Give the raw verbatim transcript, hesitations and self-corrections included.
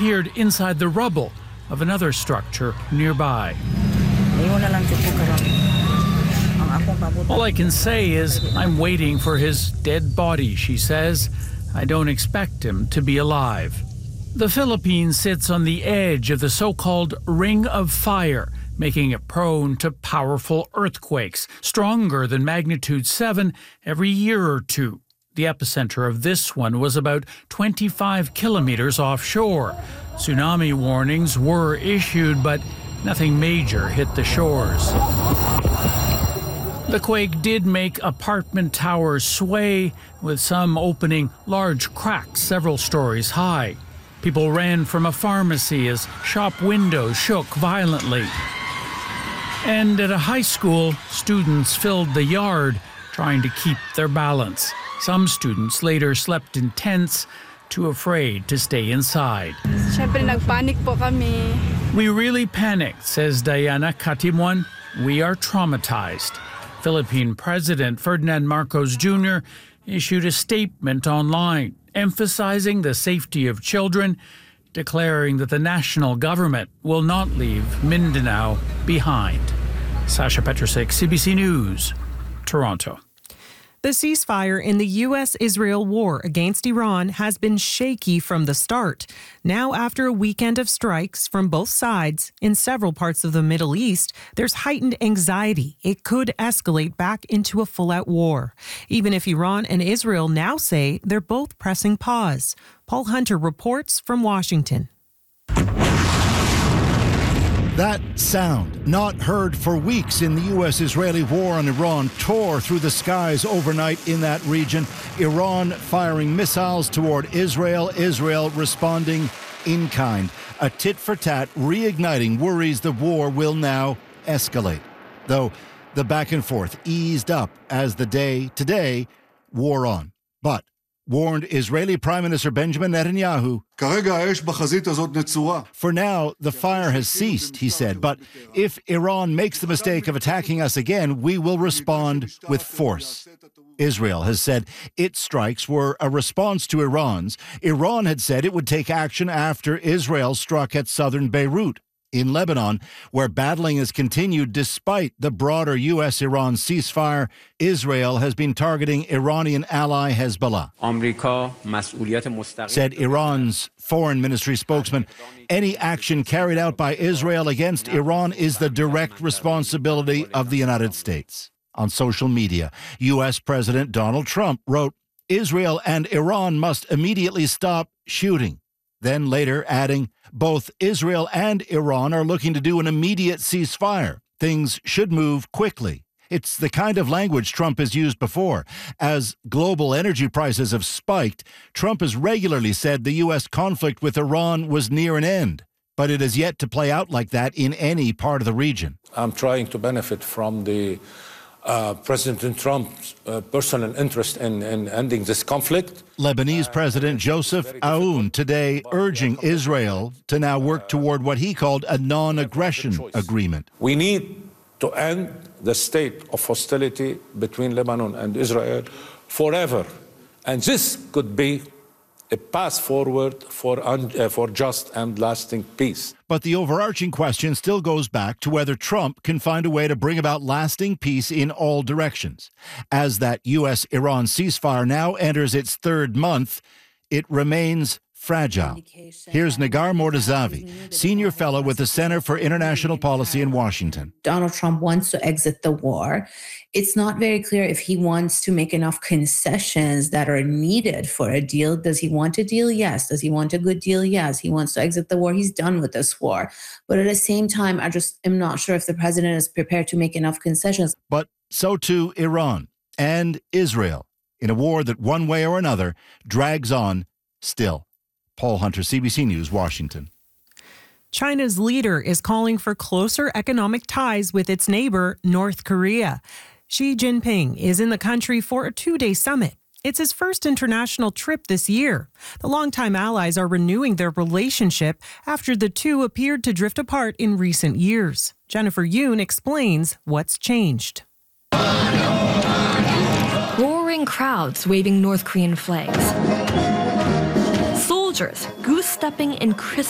appeared inside the rubble of another structure nearby. All I can say is I'm waiting for his dead body, she says. I don't expect him to be alive. The Philippines sits on the edge of the so-called Ring of Fire, making it prone to powerful earthquakes, stronger than magnitude seven every year or two. The epicenter of this one was about twenty-five kilometers offshore. Tsunami warnings were issued, but nothing major hit the shores. The quake did make apartment towers sway, with some opening large cracks several stories high. People ran from a pharmacy as shop windows shook violently. And at a high school, students filled the yard, trying to keep their balance. Some students later slept in tents, too afraid to stay inside. Siyempre, nagpanic po kami. We really panicked, says Diana Katimwan. We are traumatized. Philippine President Ferdinand Marcos Junior issued a statement online emphasizing the safety of children, declaring that the national government will not leave Mindanao behind. Sasha Petrusik, C B C News, Toronto. The ceasefire in the U S Israel war against Iran has been shaky from the start. Now, after a weekend of strikes from both sides in several parts of the Middle East, there's heightened anxiety. It could escalate back into a full-out war, even if Iran and Israel now say they're both pressing pause. Paul Hunter reports from Washington. That sound, not heard for weeks in the U S-Israeli war on Iran, tore through the skies overnight in that region. Iran firing missiles toward Israel, Israel responding in kind. A tit-for-tat reigniting worries the war will now escalate. Though the back and forth eased up as the day today wore on. But warned Israeli Prime Minister Benjamin Netanyahu, for now, the fire has ceased, he said, but if Iran makes the mistake of attacking us again, we will respond with force. Israel has said its strikes were a response to Iran's. Iran had said it would take action after Israel struck at southern Beirut. In Lebanon, where battling has continued despite the broader U S-Iran ceasefire, Israel has been targeting Iranian ally Hezbollah. Said Iran's foreign ministry spokesman, any action carried out by Israel against Iran is the direct responsibility of the United States. On social media, U S President Donald Trump wrote, Israel and Iran must immediately stop shooting. Then later adding, both Israel and Iran are looking to do an immediate ceasefire. Things should move quickly. It's the kind of language Trump has used before. As global energy prices have spiked, Trump has regularly said the U S conflict with Iran was near an end. But it has yet to play out like that in any part of the region. I'm trying to benefit from the Uh, President Trump's uh, personal interest in, in ending this conflict. Lebanese President Joseph Aoun today urging Israel to now work toward what he called a non-aggression agreement. We need to end the state of hostility between Lebanon and Israel forever. And this could be a path forward for, un- uh, for just and lasting peace. But the overarching question still goes back to whether Trump can find a way to bring about lasting peace in all directions. As that U S-Iran ceasefire now enters its third month, it remains fragile. Here's Nagar Mortazavi, senior fellow with the Center for International Policy in Washington. Donald Trump wants to exit the war. It's not very clear if he wants to make enough concessions that are needed for a deal. Does he want a deal? Yes. Does he want a good deal? Yes. He wants to exit the war. He's done with this war. But at the same time, I just am not sure if the president is prepared to make enough concessions. But so too Iran and Israel in a war that one way or another drags on still. Paul Hunter, C B C News, Washington. China's leader is calling for closer economic ties with its neighbor, North Korea. Xi Jinping is in the country for a two-day summit. It's his first international trip this year. The longtime allies are renewing their relationship after the two appeared to drift apart in recent years. Jennifer Yoon explains what's changed. Roaring crowds waving North Korean flags. Soldiers goose-stepping in crisp